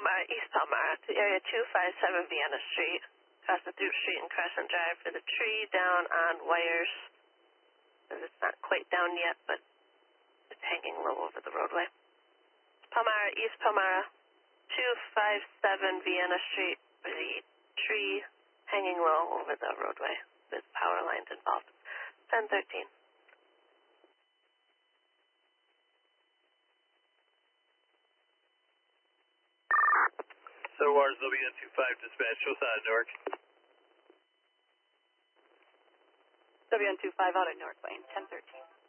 Palmyra, East Palmyra, to area 257 Vienna Street, across the Duke Street and Crescent Drive for the tree down on wires. It's not quite down yet, but it's hanging low over the roadway. Palmyra, East Palmyra, 257 Vienna Street for the tree hanging low over the roadway with power lines involved. 1013. So ours WN25 dispatch, what's out of Newark? WN25 out of Newark Lane, 1013.